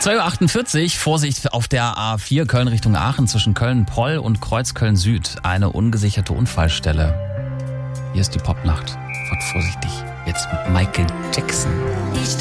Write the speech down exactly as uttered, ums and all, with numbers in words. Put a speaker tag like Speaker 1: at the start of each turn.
Speaker 1: zwei Uhr achtundvierzig, Vorsicht auf der A vier Köln Richtung Aachen zwischen Köln-Proll und Kreuzköln Süd. Eine ungesicherte Unfallstelle. Hier ist die Popnacht. Fahrt vorsichtig. Jetzt mit Michael Jackson.
Speaker 2: Ich